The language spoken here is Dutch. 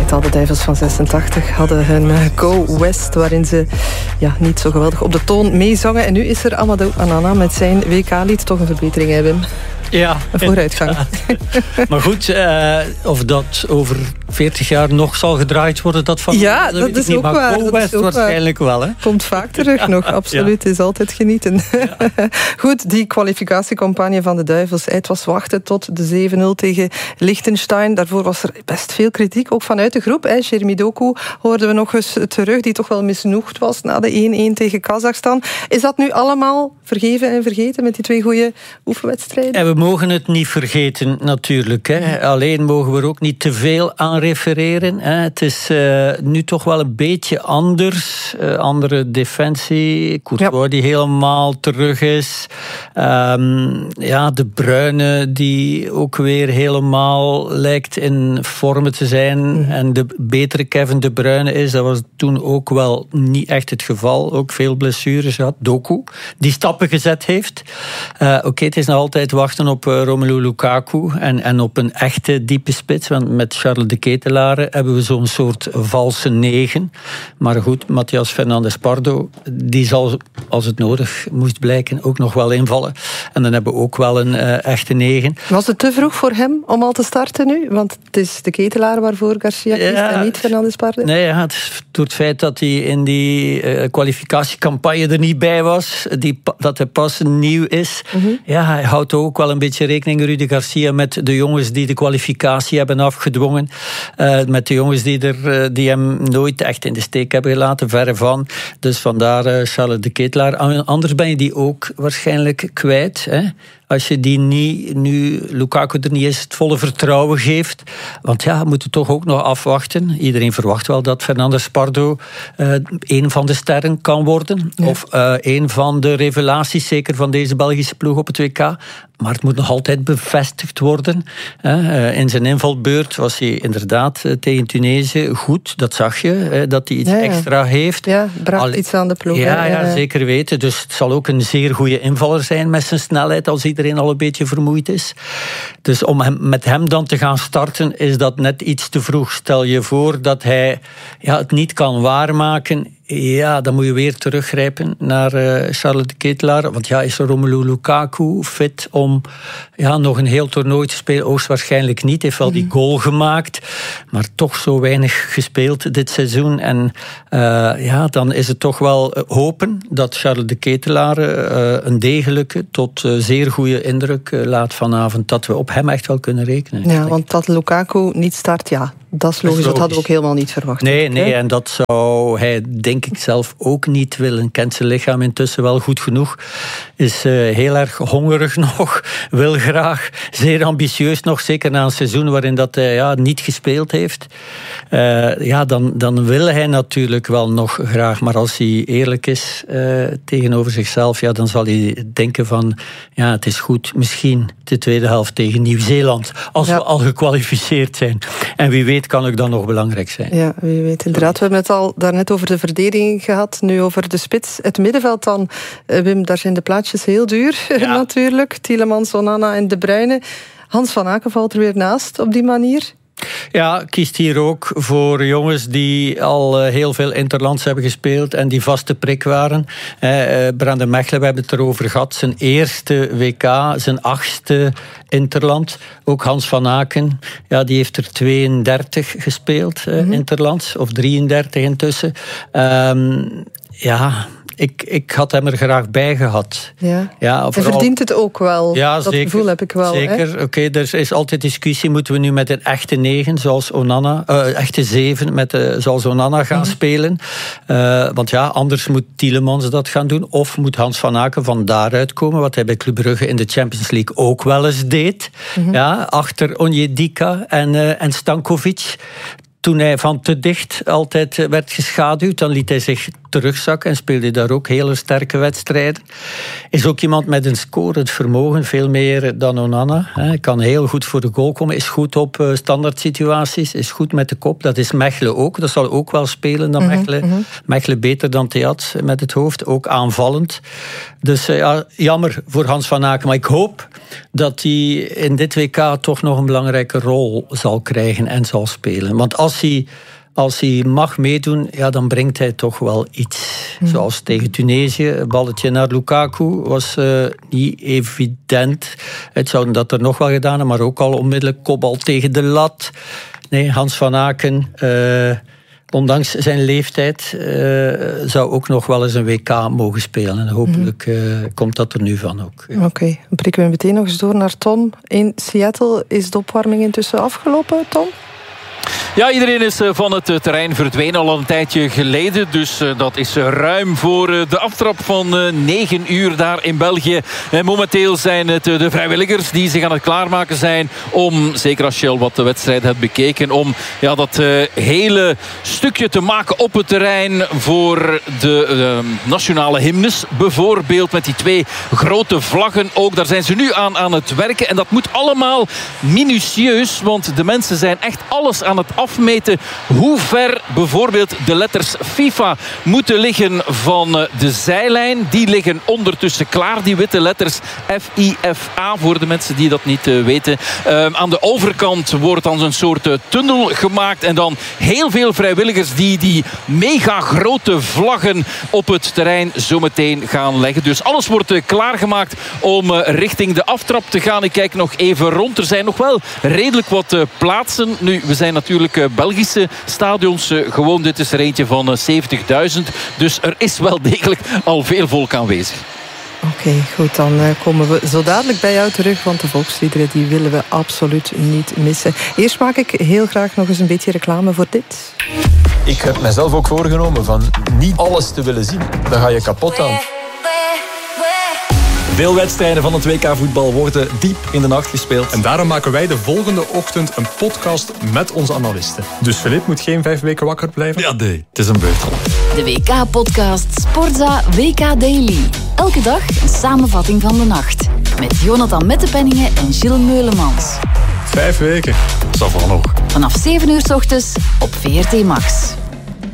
het al, de Duivels van 86 hadden hun Go West, waarin ze niet zo geweldig op de toon meezongen. En nu is er Amadou Onana met zijn WK-lied. Toch een verbetering, hè, Wim? Ja. Een vooruitgang. Maar goed, of dat over 40 jaar nog zal gedraaid worden, dat van... Ja, dat is ook waar. Go West waarschijnlijk wel, hè? Komt vaak terug nog, absoluut. Het is altijd genieten. Ja. Goed, die kwalificatiecampagne van de Duivels. Het was wachten tot de 7-0 tegen Liechtenstein. Daarvoor was er best veel kritiek, ook vanuit de groep. Jeremy Doku hoorden we nog eens terug, die toch wel misnoegd was na de 1-1 tegen Kazachstan. Is dat nu allemaal vergeven en vergeten met die 2 goede oefenwedstrijden? En we mogen het niet vergeten, natuurlijk. Hè. Alleen mogen we er ook niet te veel aan refereren. Hè. Het is nu toch wel een beetje anders. Andere defensie. Courtois die helemaal terug is. De Bruyne die ook weer helemaal lijkt in vorm te zijn. En de betere Kevin De Bruyne is. Dat was toen ook wel niet echt het geval. Ook veel blessures gehad. Doku, die stappen gezet heeft. Het is nog altijd wachten op Romelu Lukaku en op een echte diepe spits. Want met Charles de Ketelaere hebben we zo'n soort valse 9. Maar goed, Matthias Fernandes Pardo, die zal, als het nodig moest blijken, ook nog wel invallen. En dan hebben we ook wel een echte 9. Was het te vroeg voor hem om al te starten nu? Want het is de Ketelaere waarvoor Garcia kiest en niet Fernandes Pardo. Nee, door het feit dat hij in die kwalificatiecampagne er niet bij was, dat hij pas nieuw is. Hij houdt ook wel een beetje rekening, Rudi Garcia, met de jongens die de kwalificatie hebben afgedwongen. Met de jongens die hem nooit echt in de steek hebben gelaten, verre van. Dus vandaar Charles de Ketelaere. Anders ben je die ook waarschijnlijk kwijt, hè? Als je die niet, nu Lukaku er niet is, het volle vertrouwen geeft. Want we moeten toch ook nog afwachten. Iedereen verwacht wel dat Fernandes Pardo een van de sterren kan worden. Ja. Of een van de revelaties, zeker van deze Belgische ploeg op het WK. Maar het moet nog altijd bevestigd worden. In zijn invalbeurt was hij inderdaad tegen Tunesië goed. Dat zag je, dat hij iets extra heeft. Ja, bracht iets aan de ploeg. Ja, zeker weten. Dus het zal ook een zeer goede invaller zijn met zijn snelheid, als iedereen al een beetje vermoeid is. Dus om met hem dan te gaan starten, is dat net iets te vroeg. Stel je voor dat hij het niet kan waarmaken. Ja, dan moet je weer teruggrijpen naar Charles de Ketelaere. Want is Romelu Lukaku fit om nog een heel toernooi te spelen? Hoogstwaarschijnlijk niet. Hij heeft wel die goal gemaakt, maar toch zo weinig gespeeld dit seizoen. En dan is het toch wel hopen dat Charles de Ketelaere een degelijke tot zeer goede indruk laat vanavond. Dat we op hem echt wel kunnen rekenen. Ja, want dat Lukaku niet start, dat is logisch. Dat hadden we ook helemaal niet verwacht. Nee, en dat zou hij, denk ik, zelf ook niet willen. Kent zijn lichaam intussen wel goed genoeg. Is heel erg hongerig nog. Wil graag. Zeer ambitieus nog. Zeker na een seizoen waarin dat hij niet gespeeld heeft. Dan wil hij natuurlijk wel nog graag. Maar als hij eerlijk is tegenover zichzelf, dan zal hij denken van, het is goed. Misschien de tweede helft tegen Nieuw-Zeeland. Als we al gekwalificeerd zijn. En wie weet kan ook dan nog belangrijk zijn. Ja, wie weet. Inderdaad, we hebben het al daarnet over de verdediging gehad. Nu over de spits. Het middenveld dan, Wim, daar zijn de plaatjes heel duur natuurlijk. Tielemans, Onana en De Bruyne. Hans van Aken valt er weer naast op die manier. Ja, kiest hier ook voor jongens die al heel veel interlands hebben gespeeld en die vaste prik waren. Brandon Mechelen, we hebben het erover gehad. Zijn eerste WK, zijn 8e interland. Ook Hans van Aken, die heeft er 32 gespeeld, interlands. Of 33 intussen. Ik had hem er graag bij gehad. Hij verdient het ook wel. Ja, dat zeker, gevoel heb ik wel. Zeker. Oké, er is altijd discussie. Moeten we nu met een echte 9, zoals Onana, echte 7, zoals Onana gaan spelen? Want anders moet Tielemans dat gaan doen. Of moet Hans van Aken van daaruit komen, wat hij bij Club Brugge in de Champions League ook wel eens deed. Achter Onyedika en Stankovic. Toen hij van te dicht altijd werd geschaduwd, dan liet hij zich terugzakken en speelde daar ook hele sterke wedstrijden. Is ook iemand met een scorend vermogen, veel meer dan Onana. Hij kan heel goed voor de goal komen, is goed op standaard situaties, is goed met de kop. Dat is Mechelen ook, dat zal ook wel spelen dan Mechelen. Mechelen beter dan Theat met het hoofd, ook aanvallend. Dus jammer voor Hans van Aken, maar ik hoop dat hij in dit WK toch nog een belangrijke rol zal krijgen en zal spelen. Want als als hij mag meedoen, ja, dan brengt hij toch wel iets. Zoals tegen Tunesië, een balletje naar Lukaku was niet evident. Het zouden dat er nog wel gedaan hebben, maar ook al onmiddellijk kopbal tegen de lat. Nee, Hans van Aken, ondanks zijn leeftijd, zou ook nog wel eens een WK mogen spelen. En hopelijk komt dat er nu van ook. Ja. Oké, dan prikken we meteen nog eens door naar Tom. In Seattle is de opwarming intussen afgelopen, Tom? Ja, iedereen is van het terrein verdwenen al een tijdje geleden. Dus dat is ruim voor de aftrap van 9 uur daar in België. En momenteel zijn het de vrijwilligers die zich aan het klaarmaken zijn om, zeker als je al wat de wedstrijd hebt bekeken, om dat hele stukje te maken op het terrein voor de nationale hymnes. Bijvoorbeeld met die 2 grote vlaggen ook. Daar zijn ze nu aan het werken. En dat moet allemaal minutieus, want de mensen zijn echt alles aan het afmeten hoe ver bijvoorbeeld de letters FIFA moeten liggen van de zijlijn. Die liggen ondertussen klaar, die witte letters FIFA, voor de mensen die dat niet weten. Aan de overkant wordt dan een soort tunnel gemaakt en dan heel veel vrijwilligers die mega grote vlaggen op het terrein zometeen gaan leggen. Dus alles wordt klaargemaakt om richting de aftrap te gaan. Ik kijk nog even rond. Er zijn nog wel redelijk wat plaatsen. Nu, we zijn natuurlijk Belgische stadions. Gewoon, dit is er eentje van 70.000. Dus er is wel degelijk al veel volk aanwezig. Oké, goed. Dan komen we zo dadelijk bij jou terug. Want de volksliederen die willen we absoluut niet missen. Eerst maak ik heel graag nog eens een beetje reclame voor dit. Ik heb mezelf ook voorgenomen van niet alles te willen zien. Dan ga je kapot aan. Veel wedstrijden van het WK-voetbal worden diep in de nacht gespeeld. En daarom maken wij de volgende ochtend een podcast met onze analisten. Dus Filip moet geen 5 weken wakker blijven? Ja, nee, het is een beurt. De WK-podcast Sportza WK Daily. Elke dag een samenvatting van de nacht. Met Jonathan Mettepenningen en Gilles Meulemans. 5 weken. Dat is al nog. Vanaf 7 uur 's ochtends op VRT Max.